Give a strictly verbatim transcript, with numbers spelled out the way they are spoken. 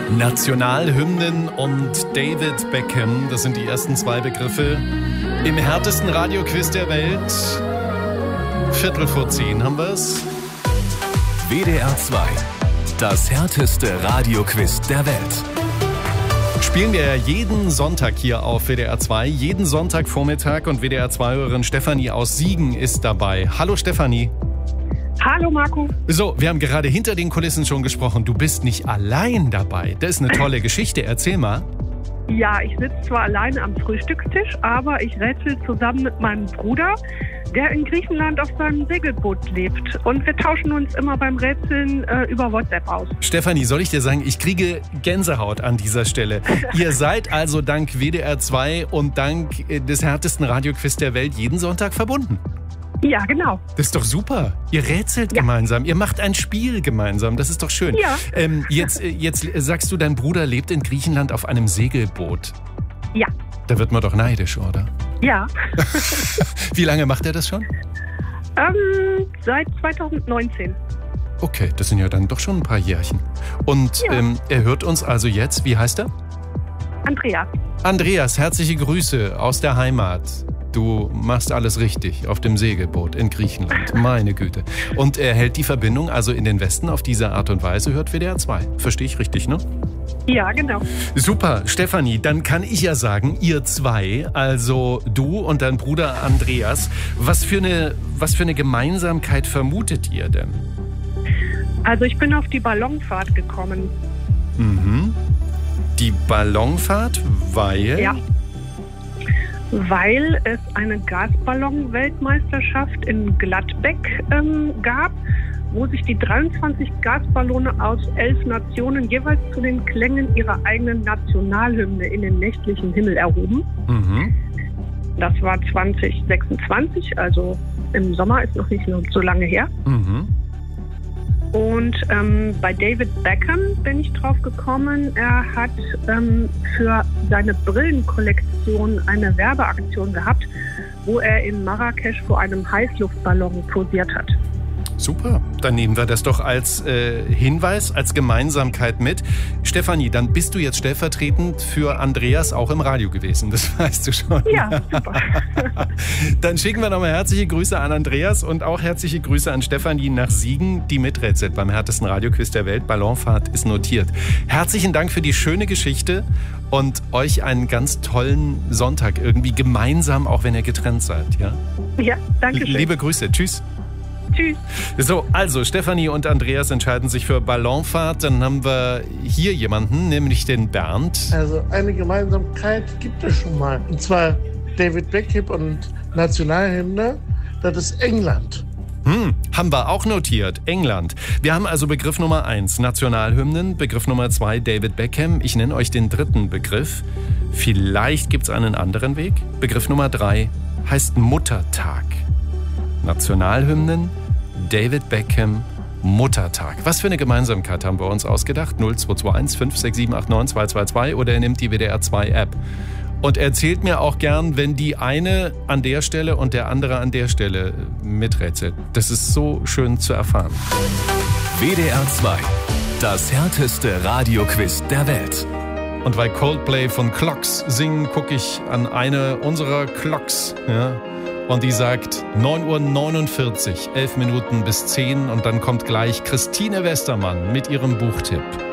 Nationalhymnen und David Beckham, das sind die ersten zwei Begriffe im härtesten Radioquiz der Welt. Viertel vor zehn haben wir's. W D R zwei, das härteste Radioquiz der Welt. Spielen wir ja jeden Sonntag hier auf W D R zwei, jeden Sonntagvormittag, und W D R zwei-Hörerin Stefanie aus Siegen ist dabei. Hallo Stefanie. Hallo Marco. So, wir haben gerade hinter den Kulissen schon gesprochen. Du bist nicht allein dabei. Das ist eine tolle Geschichte. Erzähl mal. Ja, ich sitze zwar alleine am Frühstückstisch, aber ich rätsel zusammen mit meinem Bruder, der in Griechenland auf seinem Segelboot lebt. Und wir tauschen uns immer beim Rätseln äh, über WhatsApp aus. Stefanie, soll ich dir sagen, ich kriege Gänsehaut an dieser Stelle. Ihr seid also dank W D R zwei und dank des härtesten Radioquiz der Welt jeden Sonntag verbunden. Ja, genau. Das ist doch super. Ihr rätselt ja. gemeinsam, ihr macht ein Spiel gemeinsam. Das ist doch schön. Ja. Ähm, jetzt, jetzt sagst du, dein Bruder lebt in Griechenland auf einem Segelboot. Ja. Da wird man doch neidisch, oder? Ja. Wie lange macht er das schon? Ähm, seit zwanzig neunzehn. Okay, das sind ja dann doch schon ein paar Jährchen. Und ja. ähm, er hört uns also jetzt. Wie heißt er? Andreas. Andreas, herzliche Grüße aus der Heimat. Du machst alles richtig auf dem Segelboot in Griechenland. Meine Güte. Und er hält die Verbindung also in den Westen auf diese Art und Weise, hört W D R zwei. Verstehe ich richtig, ne? Ja, genau. Super, Stefanie, dann kann ich ja sagen, ihr zwei, also du und dein Bruder Andreas, was für eine, was für eine Gemeinsamkeit vermutet ihr denn? Also ich bin auf die Ballonfahrt gekommen. Mhm. Die Ballonfahrt, weil... Ja. Weil es eine Gasballon-Weltmeisterschaft in Gladbeck ähm, gab, wo sich die dreiundzwanzig Gasballone aus elf Nationen jeweils zu den Klängen ihrer eigenen Nationalhymne in den nächtlichen Himmel erhoben. Mhm. Das war zwanzig sechsundzwanzig, also im Sommer, ist noch nicht so lange her. Mhm. Und ähm, bei David Beckham bin ich drauf gekommen. Er hat ähm, für seine Brillenkollektion eine Werbeaktion gehabt, wo er in Marrakesch vor einem Heißluftballon posiert hat. Super, dann nehmen wir das doch als äh, Hinweis, als Gemeinsamkeit mit. Stefanie, dann bist du jetzt stellvertretend für Andreas auch im Radio gewesen, das weißt du schon. Ja, super. Dann schicken wir nochmal herzliche Grüße an Andreas und auch herzliche Grüße an Stefanie nach Siegen, die miträtselt beim härtesten Radioquiz der Welt. Ballonfahrt ist notiert. Herzlichen Dank für die schöne Geschichte und euch einen ganz tollen Sonntag irgendwie gemeinsam, auch wenn ihr getrennt seid. Ja, ja, danke schön. Liebe Grüße, tschüss. Tschüss. So, also Stefanie und Andreas entscheiden sich für Ballonfahrt. Dann haben wir hier jemanden, nämlich den Bernd. Also eine Gemeinsamkeit gibt es schon mal. Und zwar David Beckham und Nationalhymne, das ist England. Hm, haben wir auch notiert, England. Wir haben also Begriff Nummer eins, Nationalhymnen. Begriff Nummer zwei, David Beckham. Ich nenne euch den dritten Begriff. Vielleicht gibt es einen anderen Weg. Begriff Nummer drei heißt Muttertag. Nationalhymnen, David Beckham, Muttertag. Was für eine Gemeinsamkeit haben wir uns ausgedacht? null zwei zwei eins fünf sechs sieben acht neun zwei zwei zwei oder ihr nehmt die W D R zwei App. Und erzählt mir auch gern, wenn die eine an der Stelle und der andere an der Stelle miträtselt. Das ist so schön zu erfahren. W D R zwei, das härteste Radioquiz der Welt. Und weil Coldplay von Clocks singen, gucke ich an eine unserer Clocks, ja. Und die sagt neun Uhr neunundvierzig, elf Minuten bis zehn. Und dann kommt gleich Christine Westermann mit ihrem Buchtipp.